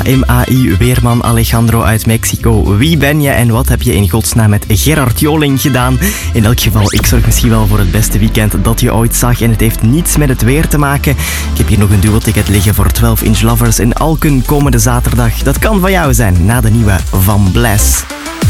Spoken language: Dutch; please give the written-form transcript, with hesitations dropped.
AMAI, weerman Alejandro uit Mexico. Wie ben je en wat heb je in godsnaam met Gerard Joling gedaan? In elk geval, ik zorg misschien wel voor het beste weekend dat je ooit zag en het heeft niets met het weer te maken. Ik heb hier nog een duo-ticket liggen voor 12 Inch Lovers in Alken komende zaterdag. Dat kan van jou zijn, na de nieuwe van Bless.